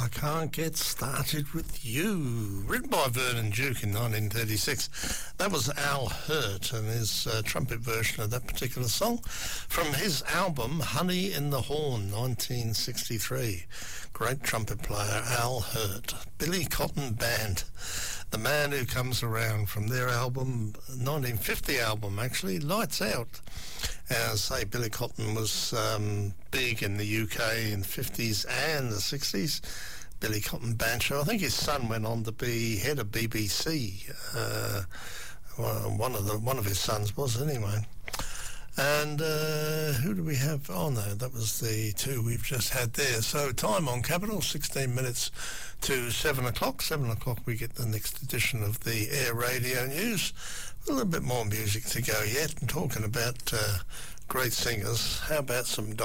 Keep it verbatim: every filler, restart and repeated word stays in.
I Can't Get Started With You, written by Vernon Duke in nineteen thirty-six. That was Al Hirt and his uh, trumpet version of that particular song from his album Honey in the Horn, nineteen sixty-three. Great trumpet player, Al Hirt. Billy Cotton Band, the man who comes around, from their album, nineteen fifty album actually, Lights Out. As I say, Billy Cotton was um, big in the U K in the fifties and the sixties. Billy Cotton Band Show. I think his son went on to be head of B B C. Uh, one of the one of his sons was anyway. And uh, who do we have? Oh no, that was the two we've just had there. So time on Capital, sixteen minutes to seven o'clock. seven o'clock we get the next edition of the Air Radio News. A little bit more music to go yet, and talking about uh, great singers. How about some